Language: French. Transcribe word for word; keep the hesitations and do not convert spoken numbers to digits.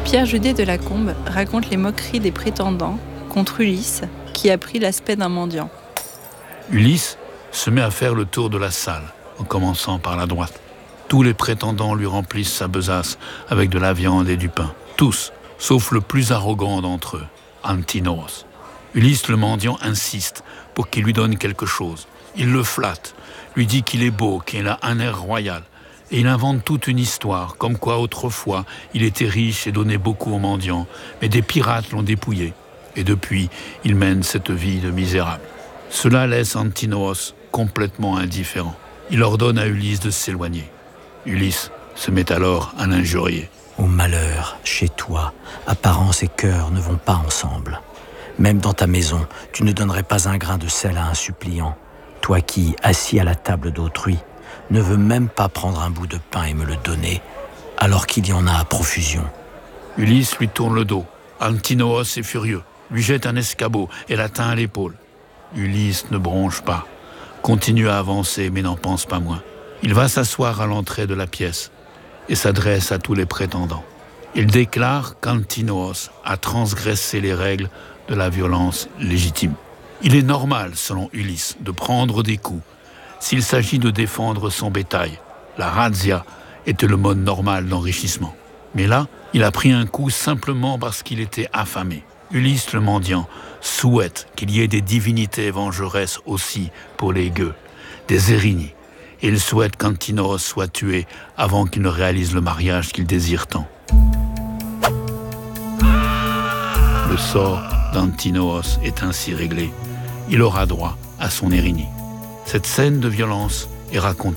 Pierre Judet de Lacombe raconte les moqueries des prétendants contre Ulysse, qui a pris l'aspect d'un mendiant. Ulysse se met à faire le tour de la salle, en commençant par la droite. Tous les prétendants lui remplissent sa besace avec de la viande et du pain. Tous, sauf le plus arrogant d'entre eux, Antinoos. Ulysse le mendiant insiste pour qu'il lui donne quelque chose. Il le flatte, lui dit qu'il est beau, qu'il a un air royal. Et il invente toute une histoire, comme quoi autrefois il était riche et donnait beaucoup aux mendiants, mais des pirates l'ont dépouillé. Et depuis, il mène cette vie de misérable. Cela laisse Antinoos complètement indifférent. Il ordonne à Ulysse de s'éloigner. Ulysse se met alors à l'injurier. Au malheur, chez toi, apparence et cœur ne vont pas ensemble. Même dans ta maison, tu ne donnerais pas un grain de sel à un suppliant. Toi qui, assis à la table d'autrui, ne veux même pas prendre un bout de pain et me le donner, alors qu'il y en a à profusion. Ulysse lui tourne le dos. Antinoos est furieux, lui jette un escabeau et l'atteint à l'épaule. Ulysse ne bronche pas, continue à avancer mais n'en pense pas moins. Il va s'asseoir à l'entrée de la pièce et s'adresse à tous les prétendants. Il déclare qu'Antinoos a transgressé les règles de la violence légitime. Il est normal, selon Ulysse, de prendre des coups s'il s'agit de défendre son bétail. La razzia était le mode normal d'enrichissement. Mais là, il a pris un coup simplement parce qu'il était affamé. Ulysse le mendiant souhaite qu'il y ait des divinités vengeresses aussi pour les gueux, des Érinies. Et il souhaite qu'Antinoos soit tué avant qu'il ne réalise le mariage qu'il désire tant. Le sort d'Antinoos est ainsi réglé. Il aura droit à son Érinie. Cette scène de violence est racontée